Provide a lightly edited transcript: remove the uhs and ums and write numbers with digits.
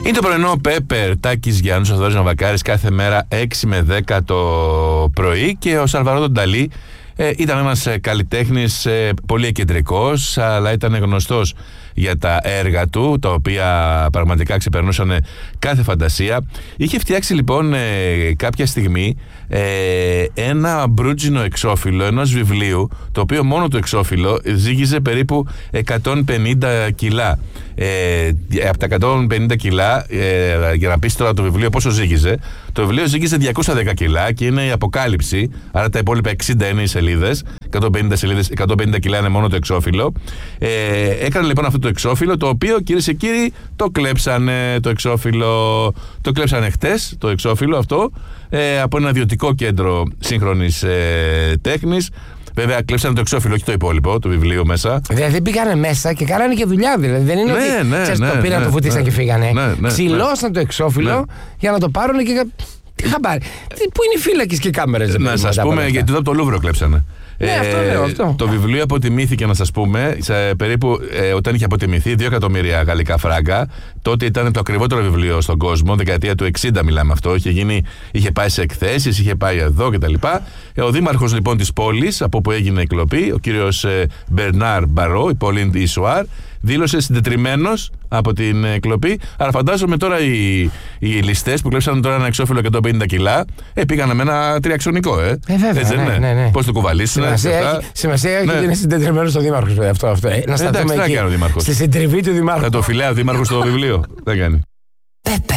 Είναι το πρωινό Πέπερ, Τάκης Γιάννους, ο Θοδωρής Ναβακάρης, κάθε μέρα 6 με 10 το πρωί, και ο Σαλβαδόρ Νταλί ήταν ένας καλλιτέχνης πολύ εκκεντρικός, αλλά ήταν γνωστός για τα έργα του, τα οποία πραγματικά ξεπερνούσαν κάθε φαντασία. Είχε φτιάξει λοιπόν κάποια στιγμή ένα μπρούτζινο εξώφυλλο ενός βιβλίου, το οποίο μόνο το εξώφυλλο ζύγιζε περίπου 150 κιλά. Από τα 150 κιλά, για να πεις τώρα το βιβλίο πόσο ζύγιζε, το βιβλίο ζύγιζε 210 κιλά και είναι η αποκάλυψη, άρα τα υπόλοιπα 60 είναι οι σελίδες, 150 κιλά είναι μόνο το εξώφυλλο. Έκανε λοιπόν αυτό το εξώφυλλο, το οποίο, κυρίες και κύριοι, το κλέψανε το εξώφυλλο. Το κλέψανε χτες το εξώφυλλο αυτό από ένα ιδιωτικό κέντρο σύγχρονης τέχνης. Βέβαια, κλέψανε το εξώφυλλο, όχι το υπόλοιπο του βιβλίου μέσα. Δηλαδή πήγανε μέσα και κάνανε και δουλειά. Δηλαδή δεν είναι ότι το πήραν, το φουτίσαν και φύγανε. Ξυλώσαν το εξώφυλλο για να το πάρουν και. Τι χαμπάρι. Πού είναι οι φύλακες και οι κάμερες. Να σας πούμε, γιατί εδώ από το Λούβρο κλέψανε. Αυτό λέω, αυτό. Το βιβλίο αποτιμήθηκε, να σας πούμε, σε περίπου, όταν είχε αποτιμηθεί, 2 εκατομμύρια γαλλικά φράγκα. Τότε ήταν το ακριβότερο βιβλίο στον κόσμο, δεκαετία του 60 μιλάμε αυτό. Είχε πάει σε εκθέσεις, είχε πάει εδώ κτλ. Ο δήμαρχος λοιπόν της πόλης, από όπου έγινε η κλοπή, ο κύριος Μπερνάρ Μπαρό, η πόλη Ισουάρ, δήλωσε συντετριμμένος από την κλοπή. Αλλά φαντάζομαι τώρα οι ληστές που κλέψαν τώρα ένα εξώφυλλο 150 κιλά πήγαν με ένα τριαξονικό, βέβαια, ναι. Πώς το κουβαλήσουν. Σημασία έχει ότι είναι συντετριμμένος ο δήμαρχος. Αυτό. Να σταθούμε εκεί. Στη συντριβή του δημάρχου. Θα το φυλάει ο δήμαρχος στο βιβλίο. Δεν κάνει.